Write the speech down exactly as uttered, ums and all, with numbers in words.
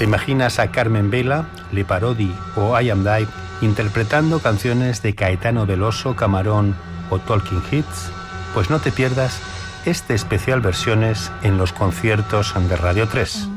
¿Te imaginas a Carmen Vela, Le Parodi o I Am Dive interpretando canciones de Caetano Veloso, Camarón o Talking Heads? Pues no te pierdas este especial versiones en los conciertos de Radio tres.